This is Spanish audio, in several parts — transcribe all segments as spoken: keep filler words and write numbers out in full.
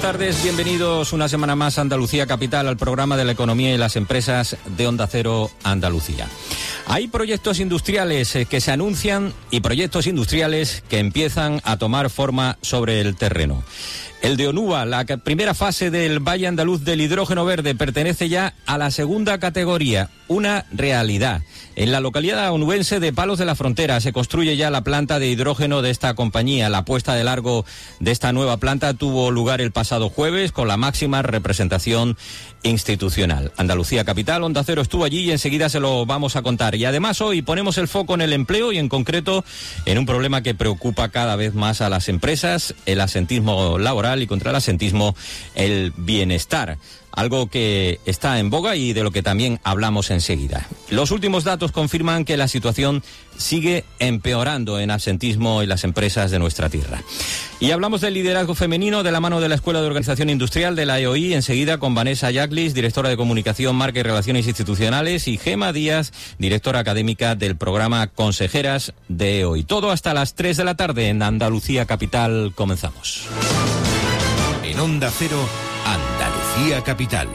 tardes, bienvenidos una semana más a Andalucía Capital, al programa de la economía y las empresas de Onda Cero Andalucía. Hay proyectos industriales que se anuncian y proyectos industriales que empiezan a tomar forma sobre el terreno. El de Onuba, la primera fase del Valle Andaluz del Hidrógeno Verde, pertenece ya a la segunda categoría, una realidad. En la localidad onubense de Palos de la Frontera se construye ya la planta de hidrógeno de esta compañía. La puesta de largo de esta nueva planta tuvo lugar el pasado jueves con la máxima representación institucional. Andalucía Capital, Onda Cero estuvo allí y enseguida se lo vamos a contar. Y además hoy ponemos el foco en el empleo y en concreto en un problema que preocupa cada vez más a las empresas, el asentismo laboral y contra el asentismo el bienestar. Algo que está en boga y de lo que también hablamos enseguida. Los últimos datos confirman que la situación sigue empeorando en absentismo en las empresas de nuestra tierra. Y hablamos del liderazgo femenino de la mano de la Escuela de Organización Industrial de la E O I, enseguida con Vanessa Yaglis, directora de Comunicación, Marca y Relaciones Institucionales, y Gema Díaz, directora académica del programa Consejeras de E O I. Todo hasta las tres de la tarde en Andalucía Capital. Comenzamos. En Onda Cero, Andalucía Capital.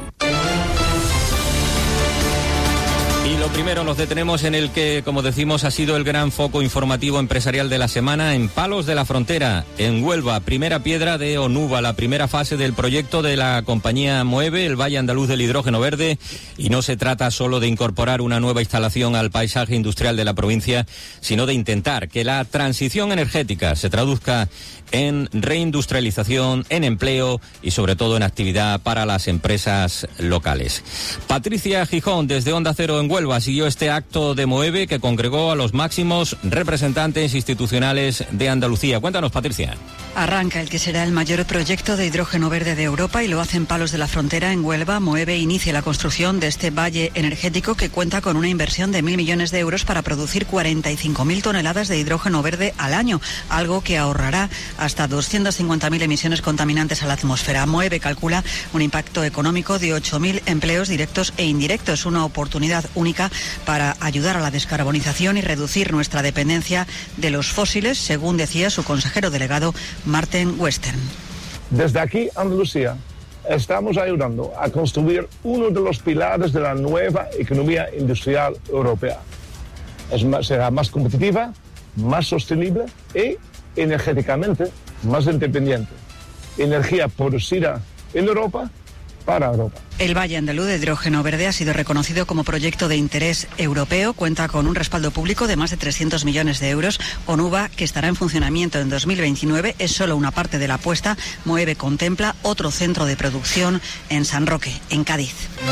Y lo primero, nos detenemos en el que, como decimos, ha sido el gran foco informativo empresarial de la semana en Palos de la Frontera, en Huelva, primera piedra de Onuba, la primera fase del proyecto de la compañía Moeve, el Valle Andaluz del Hidrógeno Verde, y no se trata solo de incorporar una nueva instalación al paisaje industrial de la provincia, sino de intentar que la transición energética se traduzca en reindustrialización, en empleo y sobre todo en actividad para las empresas locales. Patricia Gijón, desde Onda Cero en Huelva, siguió este acto de Moeve que congregó a los máximos representantes institucionales de Andalucía. Cuéntanos, Patricia. Arranca el que será el mayor proyecto de hidrógeno verde de Europa y lo hace en Palos de la Frontera, en Huelva. Moeve inicia la construcción de este valle energético que cuenta con una inversión de mil millones de euros para producir cuarenta y cinco mil toneladas de hidrógeno verde al año, algo que ahorrará hasta doscientas cincuenta mil emisiones contaminantes a la atmósfera. Moeve calcula un impacto económico de ocho mil empleos directos e indirectos, una oportunidad única para ayudar a la descarbonización y reducir nuestra dependencia de los fósiles, según decía su consejero delegado Martin Western. Desde aquí, Andalucía, estamos ayudando a construir uno de los pilares de la nueva economía industrial europea. Es más, será más competitiva, más sostenible y energéticamente más independiente. Energía producida en Europa para Europa. El Valle Andaluz de Hidrógeno Verde ha sido reconocido como proyecto de interés europeo. Cuenta con un respaldo público de más de trescientos millones de euros. Onuba, que estará en funcionamiento en dos mil veintinueve, es solo una parte de la apuesta. Moeve contempla otro centro de producción en San Roque, en Cádiz.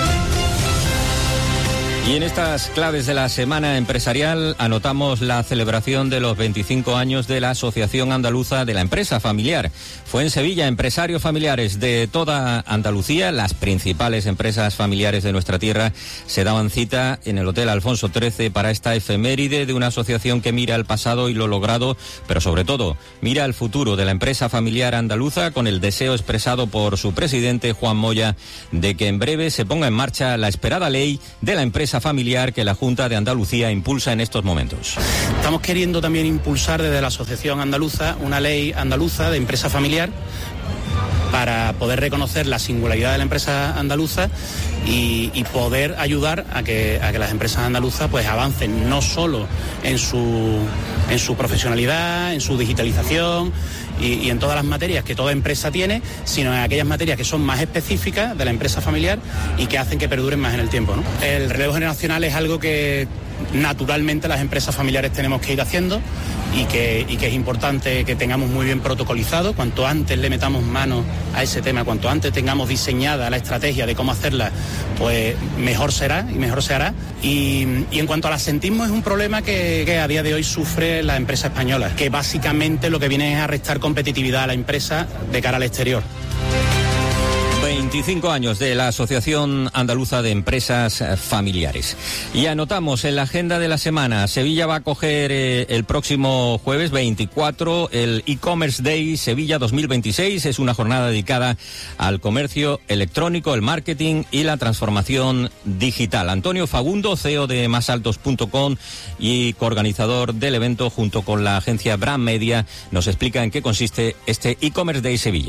Y en estas claves de la semana empresarial anotamos la celebración de los veinticinco años de la Asociación Andaluza de la Empresa Familiar. Fue en Sevilla, empresarios familiares de toda Andalucía, las principales empresas familiares de nuestra tierra, se daban cita en el Hotel Alfonso trece para esta efeméride de una asociación que mira al pasado y lo logrado, pero sobre todo mira al futuro de la empresa familiar andaluza, con el deseo expresado por su presidente Juan Moya de que en breve se ponga en marcha la esperada ley de la empresa familiar que la Junta de Andalucía impulsa en estos momentos. Estamos queriendo también impulsar desde la Asociación Andaluza una ley andaluza de empresa familiar para poder reconocer la singularidad de la empresa andaluza y, y poder ayudar a que, a que las empresas andaluzas pues avancen no solo en su, en su profesionalidad, en su digitalización y, y en todas las materias que toda empresa tiene, sino en aquellas materias que son más específicas de la empresa familiar y que hacen que perduren más en el tiempo, ¿no? El relevo generacional es algo que naturalmente las empresas familiares tenemos que ir haciendo y que, y que es importante que tengamos muy bien protocolizado. Cuanto antes le metamos mano a ese tema, cuanto antes tengamos diseñada la estrategia de cómo hacerla, pues mejor será y mejor se hará. Y, y en cuanto al asentismo, es un problema que, que a día de hoy sufre la empresa española, que básicamente lo que viene es a restar competitividad a la empresa de cara al exterior. veinticinco años de la Asociación Andaluza de Empresas Familiares. Y anotamos en la agenda de la semana, Sevilla va a acoger eh, el próximo jueves veinticuatro el e-commerce day Sevilla dos mil veintiséis. Es una jornada dedicada al comercio electrónico, el marketing y la transformación digital. Antonio Fagundo, C E O de más altos punto com y coorganizador del evento junto con la agencia Brand Media, nos explica en qué consiste este e-commerce day Sevilla.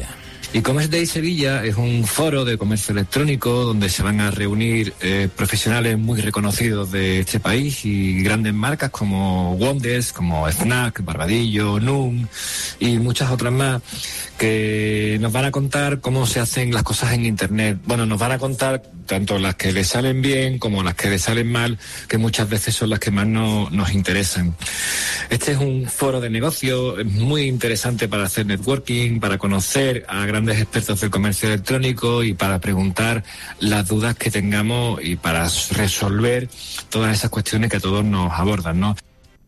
E-Commerce Day Sevilla es un foro de comercio electrónico donde se van a reunir eh, profesionales muy reconocidos de este país y grandes marcas como Wonders, como Fnac, Barbadillo, Noom y muchas otras más, que nos van a contar cómo se hacen las cosas en Internet. Bueno, nos van a contar tanto las que les salen bien como las que les salen mal, que muchas veces son las que más no, nos interesan. Este es un foro de negocio, es muy interesante para hacer networking, para conocer a grandes expertos del comercio electrónico y para preguntar las dudas que tengamos y para resolver todas esas cuestiones que a todos nos abordan, ¿no?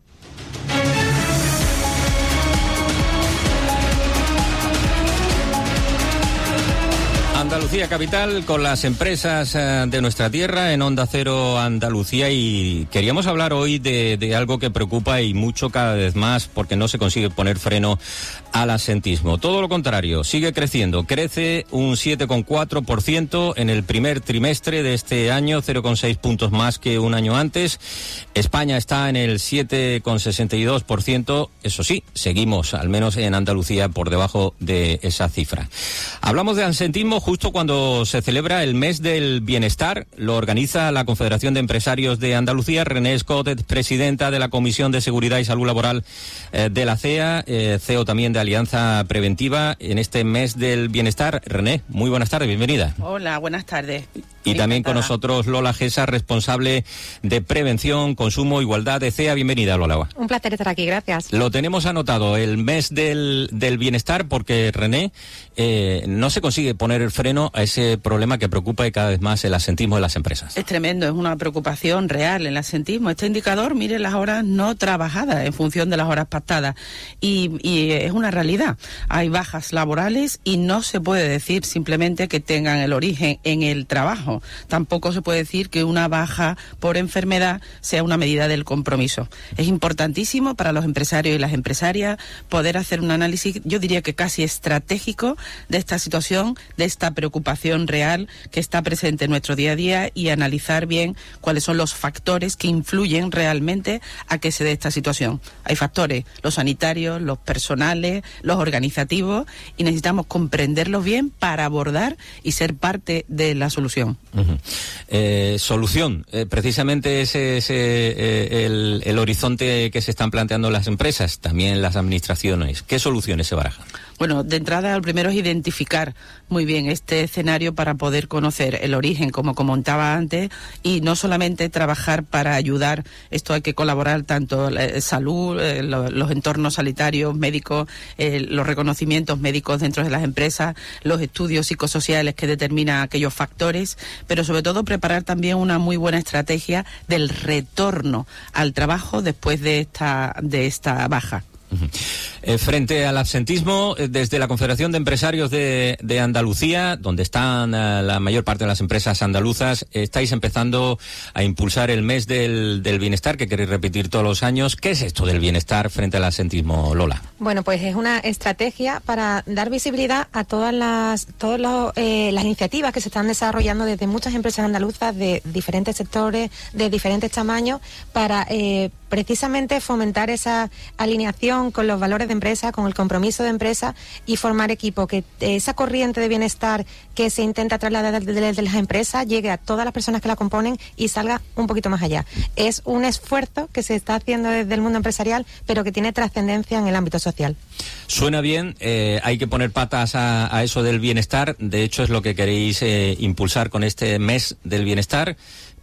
Andalucía Capital con las empresas de nuestra tierra en Onda Cero Andalucía, y queríamos hablar hoy de, de algo que preocupa y mucho cada vez más porque no se consigue poner freno al absentismo. Todo lo contrario, sigue creciendo, crece un siete coma cuatro por ciento en el primer trimestre de este año, cero coma seis puntos más que un año antes. España está en el siete coma sesenta y dos por ciento, eso sí, seguimos al menos en Andalucía por debajo de esa cifra. Hablamos de absentismo justo cuando se celebra el mes del bienestar. Lo organiza la Confederación de Empresarios de Andalucía. René Scott es presidenta de la Comisión de Seguridad y Salud Laboral eh, de la C E A, eh, C E O también de Alianza Preventiva en este mes del bienestar. René, muy buenas tardes, bienvenida. Hola, buenas tardes. Y también con nosotros Lola Gesa, responsable de Prevención, Consumo, Igualdad de C E A. Bienvenida, Lola. Un placer estar aquí, gracias. Lo tenemos anotado, el mes del, del bienestar, porque René, eh, no se consigue poner el freno a ese problema que preocupa y cada vez más el absentismo de las empresas. Es tremendo, es una preocupación real el absentismo. Este indicador, mire las horas no trabajadas en función de las horas pactadas, y, y es una realidad. Hay bajas laborales y no se puede decir simplemente que tengan el origen en el trabajo. Tampoco se puede decir que una baja por enfermedad sea una medida del compromiso. Es importantísimo para los empresarios y las empresarias poder hacer un análisis, yo diría que casi estratégico, de esta situación, de esta preocupación real que está presente en nuestro día a día, y analizar bien cuáles son los factores que influyen realmente a que se dé esta situación. Hay factores, los sanitarios, los personales, los organizativos, y necesitamos comprenderlos bien para abordar y ser parte de la solución. Uh-huh. Eh, solución, eh, precisamente ese es eh, el, el horizonte que se están planteando las empresas, también las administraciones. ¿Qué soluciones se barajan? Bueno, de entrada, lo primero es identificar muy bien este escenario para poder conocer el origen, como comentaba antes, y no solamente trabajar para ayudar. Esto hay que colaborar tanto eh, salud, eh, lo, los entornos sanitarios, médicos, eh, los reconocimientos médicos dentro de las empresas, los estudios psicosociales que determinan aquellos factores, pero sobre todo preparar también una muy buena estrategia del retorno al trabajo después de esta, de esta baja. Uh-huh. Eh, frente al absentismo, eh, desde la Confederación de Empresarios de, de Andalucía, donde están eh, la mayor parte de las empresas andaluzas, eh, estáis empezando a impulsar el mes del, del bienestar, que queréis repetir todos los años. ¿Qué es esto del bienestar frente al absentismo, Lola? Bueno, pues es una estrategia para dar visibilidad a todas las todas los, eh, las iniciativas que se están desarrollando desde muchas empresas andaluzas de diferentes sectores, de diferentes tamaños, para eh, precisamente fomentar esa alineación con los valores de empresa, con el compromiso de empresa, y formar equipo, que esa corriente de bienestar que se intenta trasladar desde las empresas llegue a todas las personas que la componen y salga un poquito más allá. Es un esfuerzo que se está haciendo desde el mundo empresarial, pero que tiene trascendencia en el ámbito social. Suena bien, eh, hay que poner patas a, a eso del bienestar. De hecho, es lo que queréis eh, impulsar con este mes del bienestar.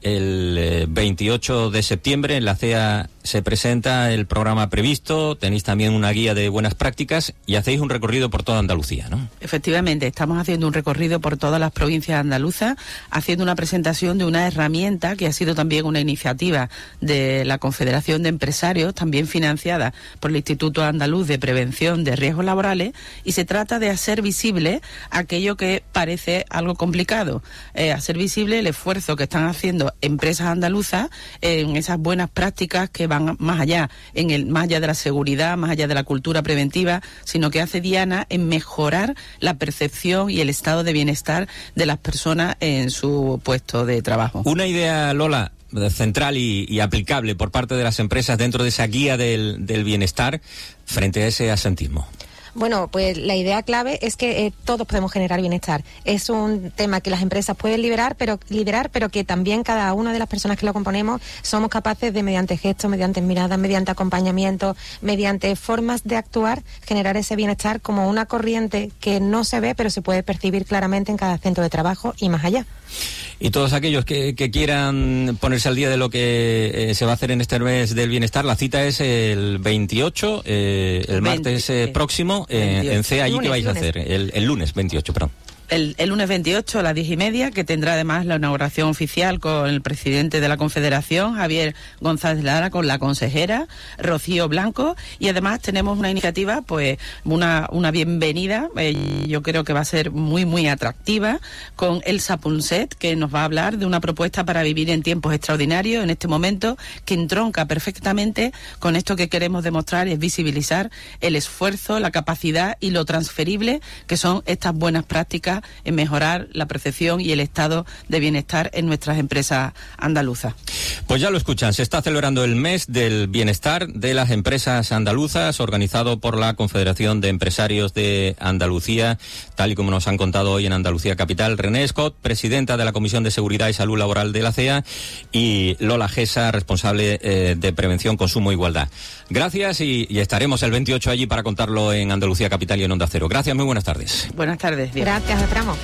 El eh, veintiocho de septiembre en la C E A se presenta el programa previsto, tenéis también una guía de buenas prácticas y hacéis un recorrido por toda Andalucía, ¿no? Efectivamente, estamos haciendo un recorrido por todas las provincias andaluzas, haciendo una presentación de una herramienta que ha sido también una iniciativa de la Confederación de Empresarios, también financiada por el Instituto Andaluz de Prevención de Riesgos Laborales, y se trata de hacer visible aquello que parece algo complicado, eh, hacer visible el esfuerzo que están haciendo empresas andaluzas en esas buenas prácticas que van más allá, en el más allá de la seguridad, más allá de la cultura preventiva, sino que hace Diana en mejorar la percepción y el estado de bienestar de las personas en su puesto de trabajo. Una idea, Lola, central y, y aplicable por parte de las empresas dentro de esa guía del, del bienestar frente a ese absentismo. Bueno, pues la idea clave es que eh, todos podemos generar bienestar. Es un tema que las empresas pueden liberar, pero liderar, pero que también cada una de las personas que lo componemos somos capaces de, mediante gestos, mediante miradas, mediante acompañamiento, mediante formas de actuar, generar ese bienestar como una corriente que no se ve, pero se puede percibir claramente en cada centro de trabajo y más allá. Y todos aquellos que, que quieran ponerse al día de lo que eh, se va a hacer en este mes del bienestar, la cita es el veintiocho, eh, el martes eh, próximo, eh, en C E A. ¿Allí qué vais a hacer? El, el lunes veintiocho, perdón. El, el lunes veintiocho a las diez y media, que tendrá además la inauguración oficial con el presidente de la Confederación, Javier González Lara, con la consejera Rocío Blanco, y además tenemos una iniciativa, pues una, una bienvenida, eh, yo creo que va a ser muy muy atractiva, con Elsa Punset, que nos va a hablar de una propuesta para vivir en tiempos extraordinarios en este momento, que entronca perfectamente con esto que queremos demostrar, es visibilizar el esfuerzo, la capacidad y lo transferible que son estas buenas prácticas en mejorar la percepción y el estado de bienestar en nuestras empresas andaluzas. Pues ya lo escuchan, se está celebrando el mes del bienestar de las empresas andaluzas, organizado por la Confederación de Empresarios de Andalucía, tal y como nos han contado hoy en Andalucía Capital, René Scott, presidenta de la Comisión de Seguridad y Salud Laboral de la C E A, y Lola Gesa, responsable eh, de Prevención, Consumo e Igualdad. Gracias y, y estaremos el veintiocho allí para contarlo en Andalucía Capital y en Onda Cero. Gracias, muy buenas tardes. Buenas tardes. Bien. Gracias, esperamos.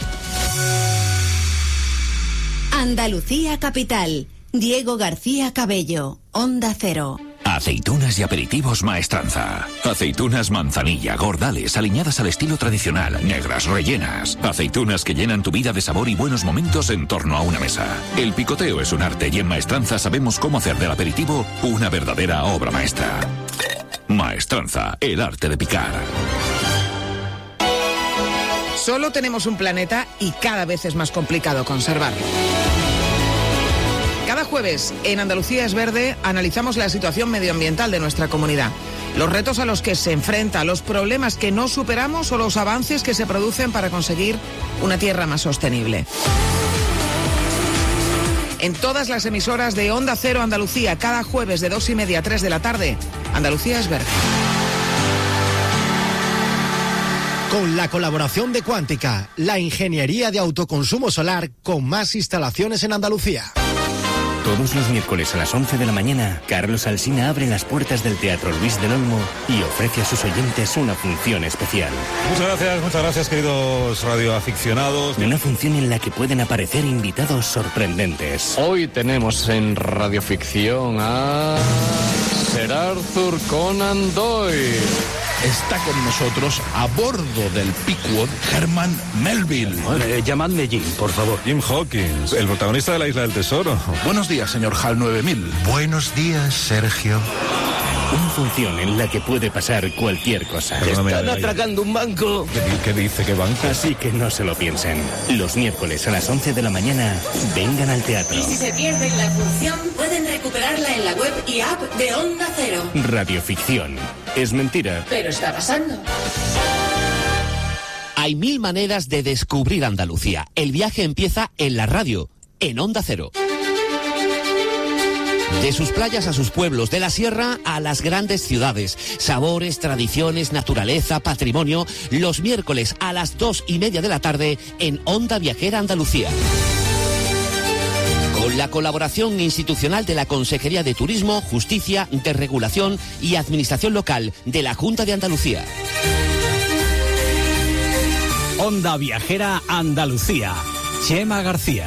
Andalucía Capital. Diego García Cabello, Onda Cero. Aceitunas y aperitivos Maestranza. Aceitunas manzanilla, gordales, aliñadas al estilo tradicional, negras, rellenas. Aceitunas que llenan tu vida de sabor y buenos momentos en torno a una mesa. El picoteo es un arte y en Maestranza sabemos cómo hacer del aperitivo una verdadera obra maestra. Maestranza, el arte de picar. Solo tenemos un planeta y cada vez es más complicado conservarlo. Cada jueves en Andalucía es Verde analizamos la situación medioambiental de nuestra comunidad, los retos a los que se enfrenta, los problemas que no superamos o los avances que se producen para conseguir una tierra más sostenible. En todas las emisoras de Onda Cero Andalucía, cada jueves de dos y media a tres de la tarde, Andalucía es Verde. Con la colaboración de Cuántica, la ingeniería de autoconsumo solar con más instalaciones en Andalucía. Todos los miércoles a las once de la mañana, Carlos Alsina abre las puertas del Teatro Luis del Olmo y ofrece a sus oyentes una función especial. Muchas gracias, muchas gracias, queridos radioaficionados. Una función en la que pueden aparecer invitados sorprendentes. Hoy tenemos en radioficción a Sir Arthur Conan Doyle. Está con nosotros, a bordo del Pequod, Herman Melville. Eh, llamadme Jim, por favor. Jim Hawkins, el protagonista de La Isla del Tesoro. Buenos días, señor Hal nueve mil. Buenos días, Sergio. Una función en la que puede pasar cualquier cosa. Están atracando un banco. ¿Qué, qué dice? ¿Qué banco? Así que no se lo piensen. Los miércoles a las once de la mañana, vengan al teatro. Y si se pierden la función, pueden recuperarla en la web y app de Onda Cero. Radioficción. Es mentira. Pero está pasando. Hay mil maneras de descubrir Andalucía. El viaje empieza en la radio, en Onda Cero. De sus playas a sus pueblos, de la sierra a las grandes ciudades. Sabores, tradiciones, naturaleza, patrimonio. Los miércoles a las dos y media de la tarde en Onda Viajera Andalucía. Con la colaboración institucional de la Consejería de Turismo, Justicia, Desregulación y Administración Local de la Junta de Andalucía. Onda Viajera Andalucía. Chema García.